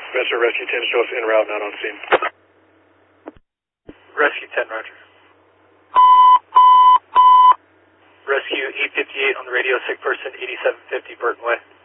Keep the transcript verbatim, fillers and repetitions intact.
Spencer, Rescue ten, show us en route, not on scene. Rescue ten, roger. Rescue eight fifty-eight on the radio, sick person eighty-seven fifty Burton Way.